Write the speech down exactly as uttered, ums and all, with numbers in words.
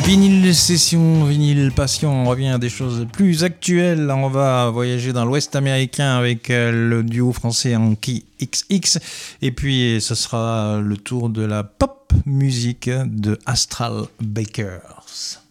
Vinyle session, vinyle passion, on revient à des choses plus actuelles. On va voyager dans l'Ouest américain avec le duo français Anki X X. Et puis ce sera le tour de la pop musique de Astral Bakers.